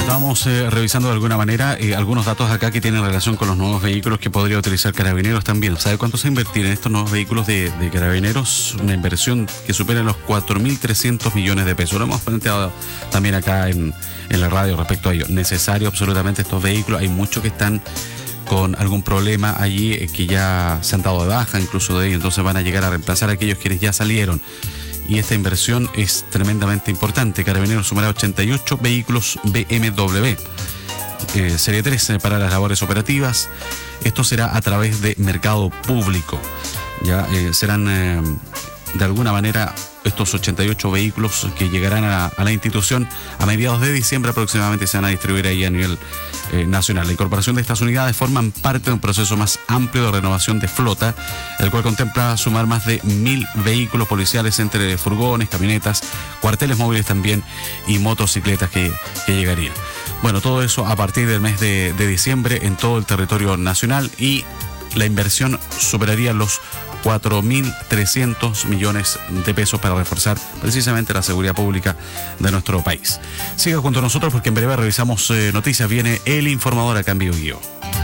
Estábamos revisando de alguna manera algunos datos acá que tienen relación con los nuevos vehículos que podría utilizar Carabineros también. ¿Sabe cuánto se va a invertir en estos nuevos vehículos de Carabineros? Una inversión que supera los 4.300 millones de pesos. Lo hemos planteado también acá en la radio respecto a ello. Necesario absolutamente estos vehículos. Hay muchos que están con algún problema allí que ya se han dado de baja incluso de ellos. Entonces van a llegar a reemplazar a aquellos quienes ya salieron. Y esta inversión es tremendamente importante. Carabineros sumará 88 vehículos BMW, Serie 3 para las labores operativas. Esto será a través de mercado público. Ya serán de alguna manera estos 88 vehículos que llegarán a la institución a mediados de diciembre aproximadamente, se van a distribuir ahí a nivel nacional. La incorporación de estas unidades forman parte de un proceso más amplio de renovación de flota, el cual contempla sumar más de 1.000 vehículos policiales entre furgones, camionetas, cuarteles móviles también y motocicletas que llegarían. Bueno, todo eso a partir del mes de diciembre en todo el territorio nacional, y la inversión superaría los 4.300 millones de pesos para reforzar precisamente la seguridad pública de nuestro país. Siga junto a nosotros porque en breve revisamos noticias. Viene el informador acá en Bio Guío.